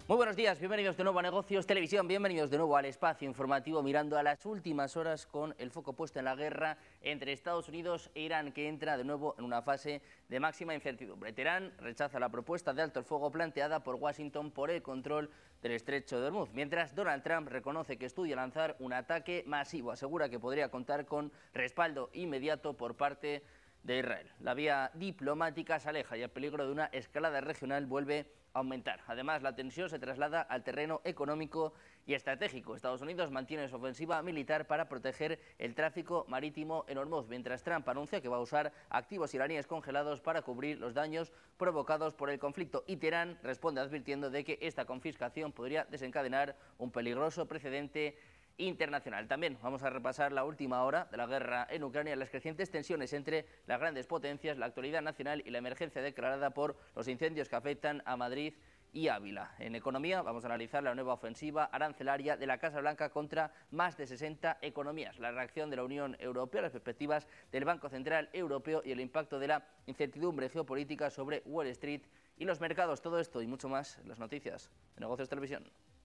Muy buenos días, bienvenidos de nuevo a Negocios Televisión, bienvenidos de nuevo al espacio informativo mirando a las últimas horas con el foco puesto en la guerra entre Estados Unidos e Irán, que entra de nuevo en una fase de máxima incertidumbre. Teherán rechaza la propuesta de alto el fuego planteada por Washington por el control del estrecho de Hormuz, mientras Donald Trump reconoce que estudia lanzar un ataque masivo. Asegura que podría contar con respaldo inmediato por parte de Israel. La vía diplomática se aleja y el peligro de una escalada regional vuelve a aumentar. Además, la tensión se traslada al terreno económico y estratégico. Estados Unidos mantiene su ofensiva militar para proteger el tráfico marítimo en Hormuz, mientras Trump anuncia que va a usar activos iraníes congelados para cubrir los daños provocados por el conflicto. Y Teherán responde advirtiendo de que esta confiscación podría desencadenar un peligroso precedente internacional. También vamos a repasar la última hora de la guerra en Ucrania, las crecientes tensiones entre las grandes potencias, la actualidad nacional y la emergencia declarada por los incendios que afectan a Madrid y Ávila. En economía vamos a analizar la nueva ofensiva arancelaria de la Casa Blanca contra más de 60 economías, la reacción de la Unión Europea, las perspectivas del Banco Central Europeo y el impacto de la incertidumbre geopolítica sobre Wall Street y los mercados. Todo esto y mucho más en las noticias de Negocios Televisión.